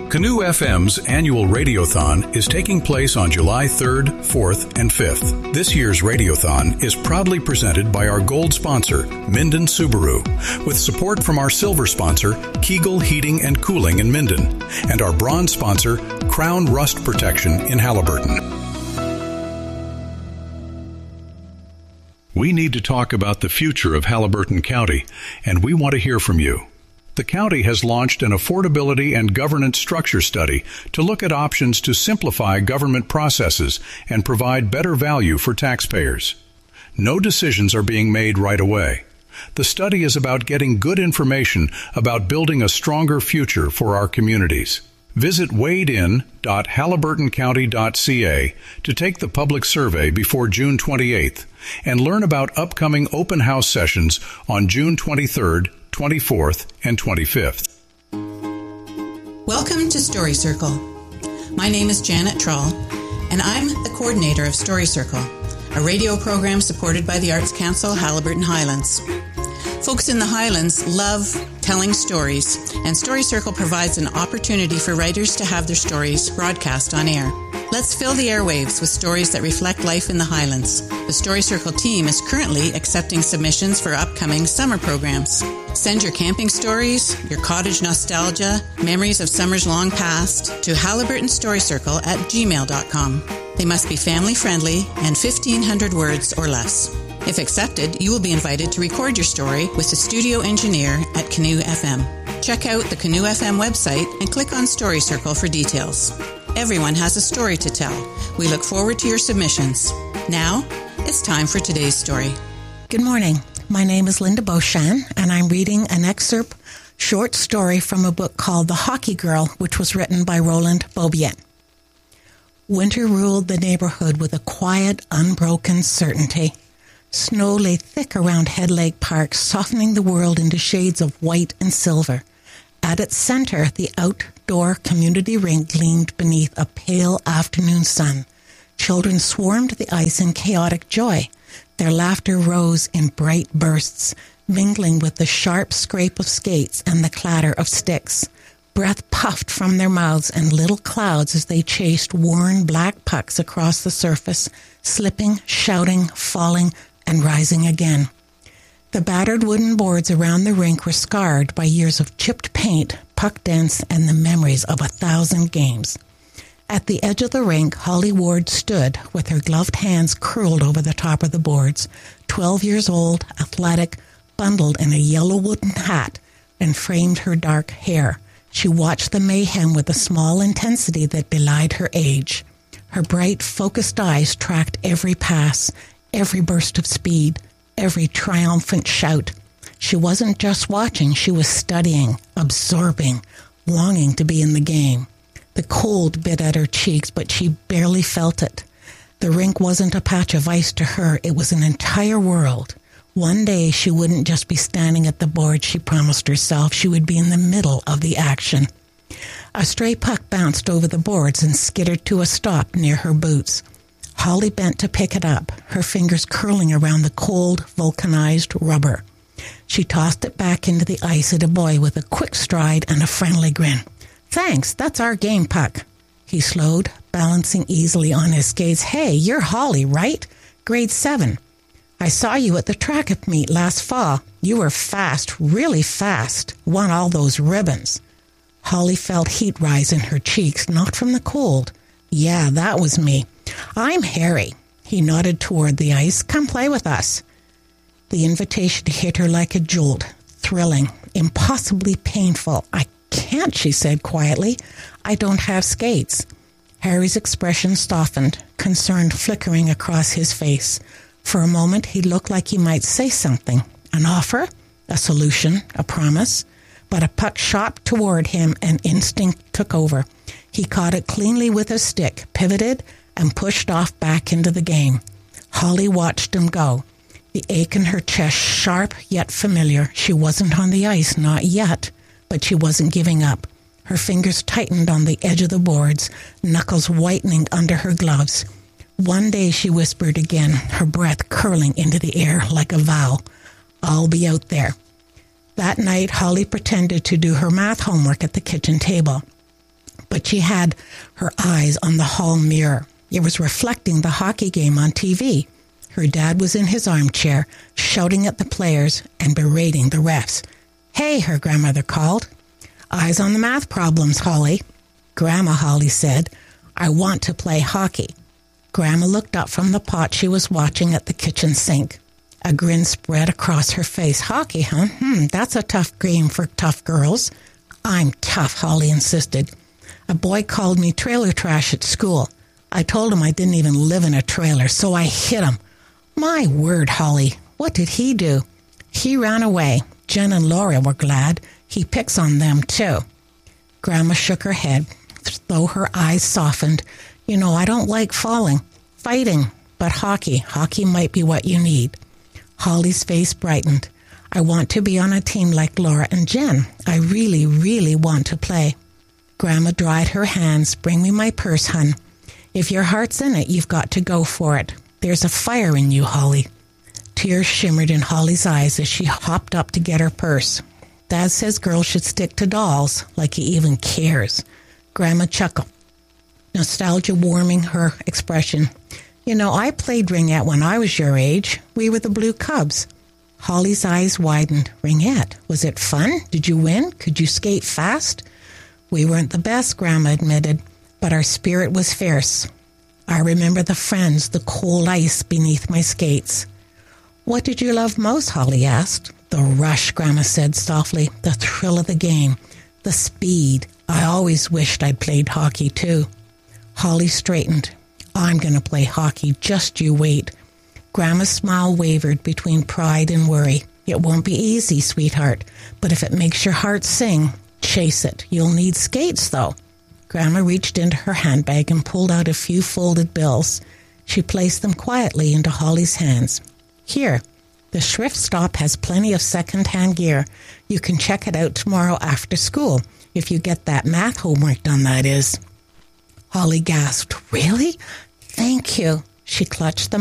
Canoe FM's annual Radiothon is taking place on July 3rd, 4th, and 5th. This year's Radiothon is proudly presented by our gold sponsor, Minden Subaru, with support from our silver sponsor, Kegel Heating and Cooling in Minden, and our bronze sponsor, Crown Rust Protection in Haliburton. We need to talk about the future of Haliburton County, and we want to hear from you. The county has launched an affordability and governance structure study to look at options to simplify government processes and provide better value for taxpayers. No decisions are being made right away. The study is about getting good information about building a stronger future for our communities. Visit wadein.haliburtoncounty.ca to take the public survey before June 28th and learn about upcoming open house sessions on June 23rd, 24th, and 25th. Welcome to Story Circle. My name is Janet Trull, and I'm the coordinator of Story Circle, a radio program supported by the Arts Council Haliburton Highlands. Folks in the Highlands love telling stories, and Story Circle provides an opportunity for writers to have their stories broadcast on air. Let's fill the airwaves with stories that reflect life in the Highlands. The Story Circle team is currently accepting submissions for upcoming summer programs. Send your camping stories, your cottage nostalgia, memories of summers long past to haliburtonstorycircle@gmail.com. They must be family-friendly and 1,500 words or less. If accepted, you will be invited to record your story with the studio engineer at Canoe FM. Check out the Canoe FM website and click on Story Circle for details. Everyone has a story to tell. We look forward to your submissions. Now, it's time for today's story. Good morning. My name is Linda Beauchamp, and I'm reading an excerpt short story from a book called The Hockey Girl, which was written by Roland Beaubien. Winter ruled the neighborhood with a quiet, unbroken certainty. Snow lay thick around Head Lake Park, softening the world into shades of white and silver. At its center, the outdoor community rink gleamed beneath a pale afternoon sun. Children swarmed the ice in chaotic joy. Their laughter rose in bright bursts, mingling with the sharp scrape of skates and the clatter of sticks. Breath puffed from their mouths and little clouds as they chased worn black pucks across the surface, slipping, shouting, falling, and rising again. The battered wooden boards around the rink were scarred by years of chipped paint, puck dents, and the memories of 1,000 games. At the edge of the rink, Holly Ward stood with her gloved hands curled over the top of the boards, 12 years old, athletic, bundled in a yellow wooden hat, and framed her dark hair. She watched the mayhem with a small intensity that belied her age. Her bright, focused eyes tracked every pass, every burst of speed, every triumphant shout. She wasn't just watching, she was studying, absorbing, longing to be in the game. The cold bit at her cheeks, but she barely felt it. The rink wasn't a patch of ice to her, it was an entire world. One day she wouldn't just be standing at the board, she promised herself. She would be in the middle of the action. A stray puck bounced over the boards and skittered to a stop near her boots. Holly bent to pick it up, her fingers curling around the cold, vulcanized rubber. She tossed it back into the ice at a boy with a quick stride and a friendly grin. "Thanks, that's our game puck." He slowed, balancing easily on his skates. "Hey, you're Holly, right? Grade 7. I saw you at the track meet last fall. You were fast, really fast. Won all those ribbons." Holly felt heat rise in her cheeks, not from the cold. "Yeah, that was me. I'm Harry." He nodded toward the ice. "Come play with us." The invitation hit her like a jolt, thrilling, impossibly painful. "I can't," she said quietly. "I don't have skates." Harry's expression softened, concern flickering across his face. For a moment, he looked like he might say something. An offer? A solution? A promise? But a puck shot toward him and instinct took over. He caught it cleanly with a stick, pivoted, and pushed off back into the game. Holly watched him go, the ache in her chest sharp yet familiar. She wasn't on the ice, not yet, but she wasn't giving up. Her fingers tightened on the edge of the boards, knuckles whitening under her gloves. "One day," she whispered again, her breath curling into the air like a vow, "I'll be out there." That night, Holly pretended to do her math homework at the kitchen table. but she had her eyes on the hall mirror. It was reflecting the hockey game on TV. Her dad was in his armchair, shouting at the players and berating the refs. "Hey," her grandmother called. "Eyes on the math problems, Holly." "Grandma," Holly said, "I want to play hockey." Grandma looked up from the pot she was watching at the kitchen sink. A grin spread across her face. "Hockey, huh? That's a tough game for tough girls." "I'm tough," Holly insisted. "A boy called me trailer trash at school. I told him I didn't even live in a trailer, so I hit him." "My word, Holly, what did he do?" "He ran away. Jen and Laura were glad. He picks on them, too." Grandma shook her head, though her eyes softened. "You know, I don't like fighting, but hockey might be what you need." Holly's face brightened. "I want to be on a team like Laura and Jen. I really, really want to play." Grandma dried her hands. "Bring me my purse, hun. If your heart's in it, you've got to go for it. There's a fire in you, Holly." Tears shimmered in Holly's eyes as she hopped up to get her purse. "Dad says girls should stick to dolls, like he even cares." Grandma chuckled, nostalgia warming her expression. "You know, I played ringette when I was your age. We were the Blue Cubs." Holly's eyes widened. "Ringette? Was it fun? Did you win? Could you skate fast?" "We weren't the best," Grandma admitted, "but our spirit was fierce. I remember the friends, the cold ice beneath my skates." "What did you love most?" Holly asked. "The rush," Grandma said softly. "The thrill of the game. The speed. I always wished I'd played hockey, too." Holly straightened. "I'm going to play hockey. Just you wait." Grandma's smile wavered between pride and worry. "It won't be easy, sweetheart, but if it makes your heart sing, chase it. You'll need skates, though." Grandma reached into her handbag and pulled out a few folded bills. She placed them quietly into Holly's hands. "Here, the Schrift Stop has plenty of second-hand gear. You can check it out tomorrow after school, if you get that math homework done, that is." Holly gasped. "Really? Thank you." She clutched the